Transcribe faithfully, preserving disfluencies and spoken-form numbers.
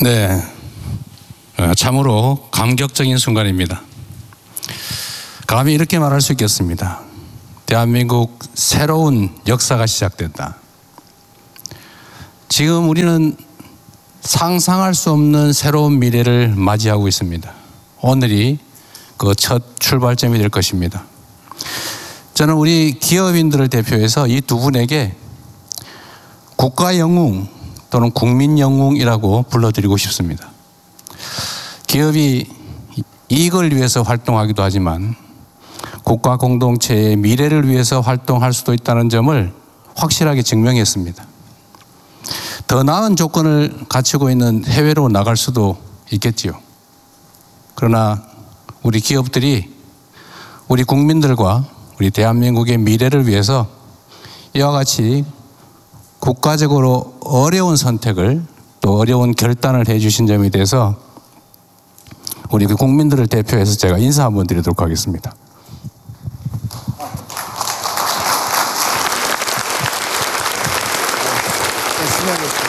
네, 참으로 감격적인 순간입니다. 감히 이렇게 말할 수 있겠습니다. 대한민국 새로운 역사가 시작된다. 지금 우리는 상상할 수 없는 새로운 미래를 맞이하고 있습니다. 오늘이 그 첫 출발점이 될 것입니다. 저는 우리 기업인들을 대표해서 이 두 분에게 국가 영웅 또는 국민 영웅이라고 불러드리고 싶습니다. 기업이 이익을 위해서 활동하기도 하지만 국가 공동체의 미래를 위해서 활동할 수도 있다는 점을 확실하게 증명했습니다. 더 나은 조건을 갖추고 있는 해외로 나갈 수도 있겠지요. 그러나 우리 기업들이 우리 국민들과 우리 대한민국의 미래를 위해서 이와 같이 국가적으로 어려운 선택을 또 어려운 결단을 해 주신 점에 대해서 우리 국민들을 대표해서 제가 인사 한번 드리도록 하겠습니다. 네,